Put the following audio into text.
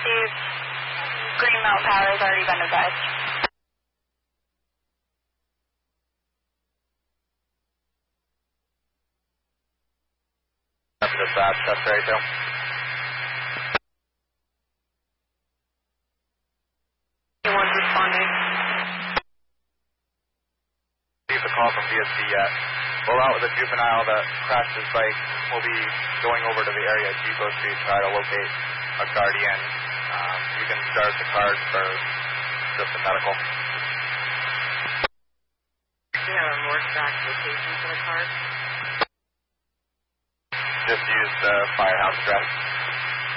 received. Greenmount Power has already been advised. That's dispatch, that's right, too. Anyone's responding. Received a call from VSC yet. We're out with a juvenile that crashed his bike. We'll be going over to the area at Depot Street to try to locate a guardian. You can start the card for just the medical. Do you have a more exact location for the card? Just use the firehouse address.